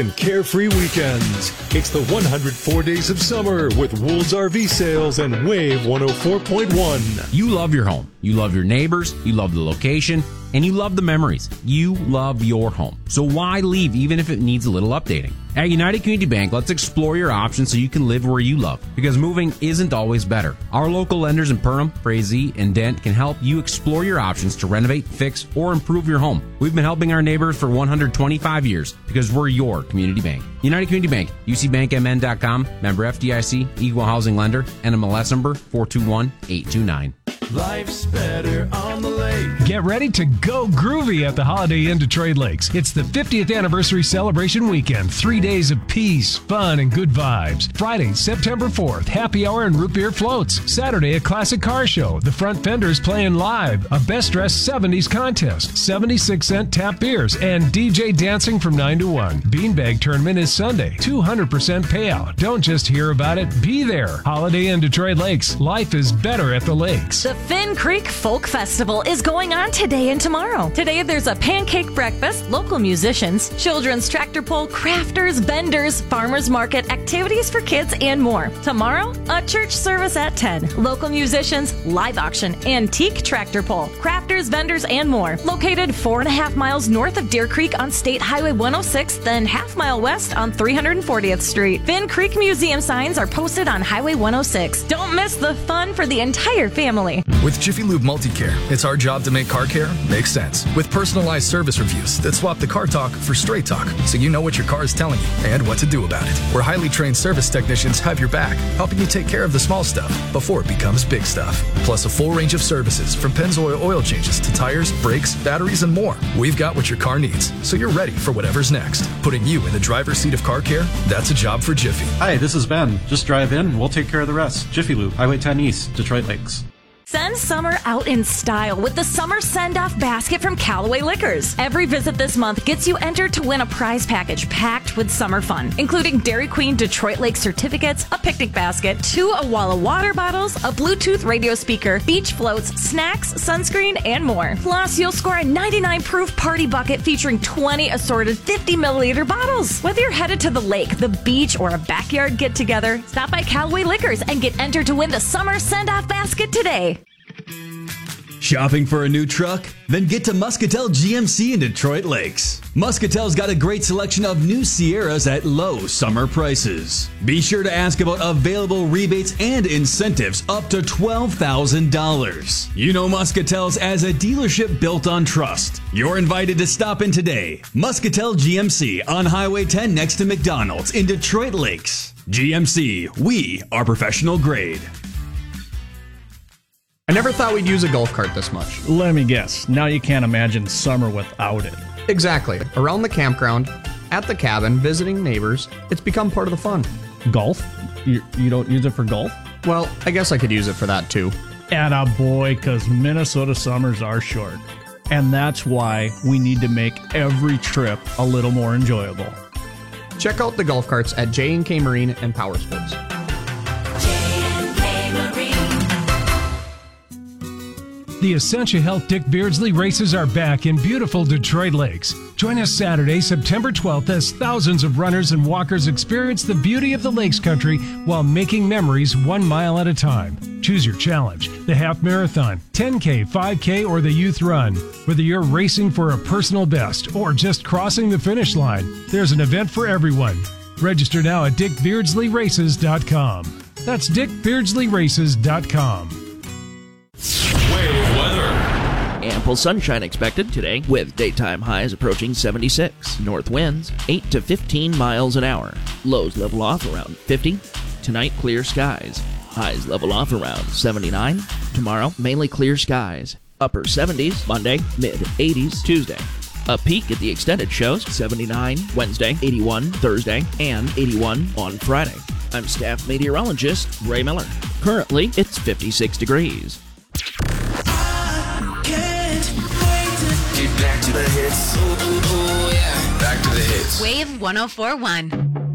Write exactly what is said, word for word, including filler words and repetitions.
and carefree weekends. It's the one hundred four days of summer with Wool's R V Sales and Wave one oh four point one. You love your home. You love your neighbors. You love the location. And you love the memories. You love your home. So why leave even if it needs a little updating? At United Community Bank, let's explore your options so you can live where you love. Because moving isn't always better. Our local lenders in Perham, Frazee, and Dent can help you explore your options to renovate, fix, or improve your home. We've been helping our neighbors for one hundred twenty-five years because we're your community bank. United Community Bank, U C bank M N dot com, member F D I C, equal housing lender, N M L S number four two one eight two nine. Life's better on the lake. Get ready to go groovy at the Holiday Inn Detroit Lakes. It's the fiftieth anniversary celebration weekend. Three days of peace, fun, and good vibes. Friday, September fourth, happy hour and root beer floats. Saturday, a classic car show. The Front Fenders playing live. A best dressed seventies contest. seventy-six cent tap beers. And D J dancing from nine to one. Beanbag tournament is Sunday. two hundred percent payout. Don't just hear about it. Be there. Holiday Inn Detroit Lakes. Life is better at the lakes. The Finn Creek Folk Festival is going on today and tomorrow. Today there's a pancake breakfast, local musicians, children's tractor pull, crafters, vendors, farmers market, activities for kids, and more. Tomorrow, a church service at ten. Local musicians, live auction, antique tractor pull, crafters, vendors, and more. Located four and a half miles north of Deer Creek on State Highway one oh six, then half mile west on three hundred fortieth Street. Finn Creek Museum signs are posted on Highway one oh six. Don't miss the fun for the entire family. With Jiffy Lube Multicare, it's our job to make car care make sense. With personalized service reviews that swap the car talk for straight talk, so you know what your car is telling you and what to do about it. Where highly trained service technicians have your back, helping you take care of the small stuff before it becomes big stuff. Plus a full range of services from Pennzoil oil changes to tires, brakes, batteries, and more. We've got what your car needs, so you're ready for whatever's next. Putting you in the driver's seat of car care, that's a job for Jiffy. Hi, this is Ben. Just drive in, we'll take care of the rest. Jiffy Lube, Highway ten East, Detroit Lakes. Send summer out in style with the Summer Send-Off Basket from Callaway Liquors. Every visit this month gets you entered to win a prize package packed with summer fun, including Dairy Queen Detroit Lake certificates, a picnic basket, two Awala water bottles, a Bluetooth radio speaker, beach floats, snacks, sunscreen, and more. Plus, you'll score a ninety-nine proof party bucket featuring twenty assorted fifty milliliter bottles. Whether you're headed to the lake, the beach, or a backyard get-together, stop by Callaway Liquors and get entered to win the Summer Send-Off Basket today. Shopping for a new truck? Then get to Muscatel G M C in Detroit Lakes. Muscatel's got a great selection of new Sierras at low summer prices. Be sure to ask about available rebates and incentives up to twelve thousand dollars. You know Muscatel's as a dealership built on trust. You're invited to stop in today. Muscatel G M C on Highway ten next to McDonald's in Detroit Lakes. G M C, we are professional grade. I never thought we'd use a golf cart this much. Let me guess. Now you can't imagine summer without it. Exactly. Around the campground, at the cabin, visiting neighbors, it's become part of the fun. Golf? You, you don't use it for golf? Well, I guess I could use it for that too. Atta boy, because Minnesota summers are short. And that's why we need to make every trip a little more enjoyable. Check out the golf carts at J and K Marine and Power Sports. The Essentia Health Dick Beardsley races are back in beautiful Detroit Lakes. Join us Saturday, September twelfth, as thousands of runners and walkers experience the beauty of the Lakes Country while making memories one mile at a time. Choose your challenge, the half marathon, ten K, five K, or the youth run. Whether you're racing for a personal best or just crossing the finish line, there's an event for everyone. Register now at dick beardsley races dot com. That's dick beardsley races dot com. Ample sunshine expected today with daytime highs approaching seventy-six. North winds eight to fifteen miles an hour. Lows level off around fifty. Tonight, clear skies. Highs level off around seventy-nine. Tomorrow, mainly clear skies. Upper seventies Monday, mid eighties Tuesday. A peak at the extended shows seventy-nine Wednesday, eighty-one Thursday, and eighty-one on Friday. I'm staff meteorologist Ray Miller. Currently, it's fifty-six degrees. Get back to the hits. Ooh, ooh, ooh, yeah. Back to the hits. Wave one oh four point one.